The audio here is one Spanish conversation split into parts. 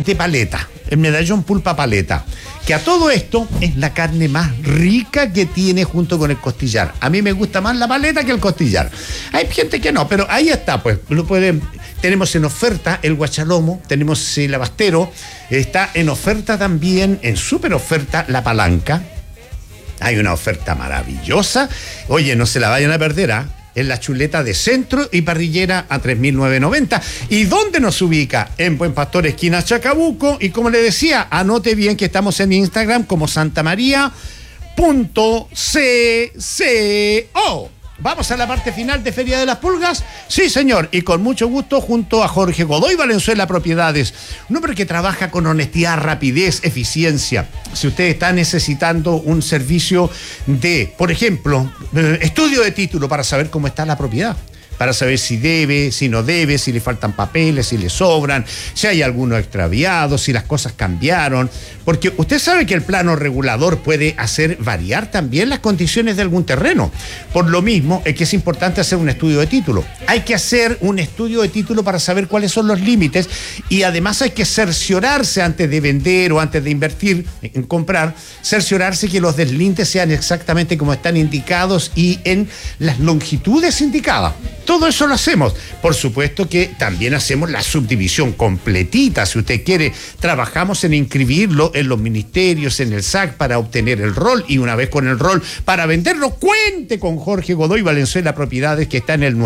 de paleta, el medallón pulpa paleta, que a todo esto es la carne más rica que tiene junto con el costillar. A mí me gusta más la paleta que el costillar. Hay gente que no, pero ahí está, pues, lo pueden. Tenemos en oferta el guachalomo, tenemos el abastero, está en oferta también, en súper oferta, la palanca. Hay una oferta maravillosa. Oye, no se la vayan a perder, ¿ah? En la chuleta de centro y parrillera a 3.990. ¿Y dónde nos ubica? En Buen Pastor, esquina Chacabuco. Y como le decía, anote bien que estamos en Instagram como santamaría.cco. Vamos a la parte final de Feria de las Pulgas. Sí, señor, y con mucho gusto junto a Jorge Godoy Valenzuela Propiedades, un hombre que trabaja con honestidad, rapidez, eficiencia. Si usted está necesitando un servicio de, por ejemplo, estudio de título para saber cómo está la propiedad, para saber si debe, si no debe, si le faltan papeles, si le sobran, si hay alguno extraviado, si las cosas cambiaron. Porque usted sabe que el plano regulador puede hacer variar también las condiciones de algún terreno. Por lo mismo es que es importante hacer un estudio de título. Hay que hacer un estudio de título para saber cuáles son los límites y además hay que cerciorarse antes de vender o antes de invertir en comprar, cerciorarse que los deslindes sean exactamente como están indicados y en las longitudes indicadas. Todo eso lo hacemos. Por supuesto que también hacemos la subdivisión completita. Si usted quiere, trabajamos en inscribirlo en los ministerios, en el SAC para obtener el rol y una vez con el rol para venderlo, cuente con Jorge Godoy Valenzuela Propiedades que está en el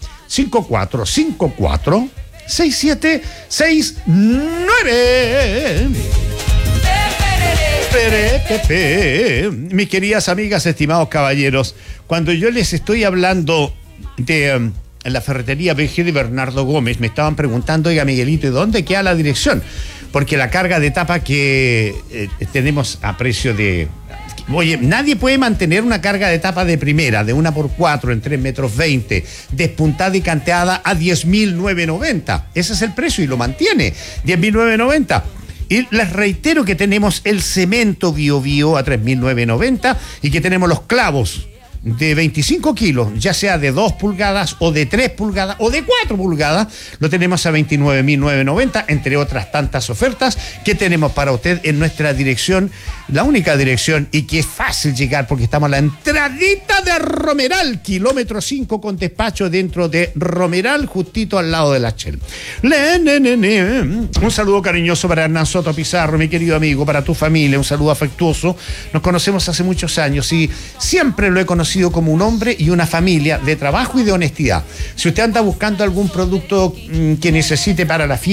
954-54-6769. Mis queridas amigas, estimados caballeros, cuando yo les estoy hablando de la ferretería BG de Bernardo Gómez, me estaban preguntando, oiga Miguelito, ¿y dónde queda la dirección? Porque la carga de tapa que tenemos a precio de... Oye, nadie puede mantener una carga de tapa de primera, de 1x4 en 3,20 metros, despuntada y canteada a 10.990. Ese es el precio y lo mantiene, 10.990. Y les reitero que tenemos el cemento Bio Bio a 3.990 y que tenemos los clavos de 25 kilos, ya sea de 2 pulgadas o de 3 pulgadas o de 4 pulgadas, lo tenemos a 29.990, entre otras tantas ofertas que tenemos para usted en nuestra dirección, la única dirección y que es fácil llegar porque estamos a la entradita de Romeral, kilómetro 5 con despacho dentro de Romeral, justito al lado de la Shell. Un saludo cariñoso para Hernán Soto Pizarro, mi querido amigo, para tu familia, un saludo afectuoso. Nos conocemos hace muchos años y siempre lo he conocido como un hombre y una familia de trabajo y de honestidad. Si usted anda buscando algún producto que necesite para la fiesta,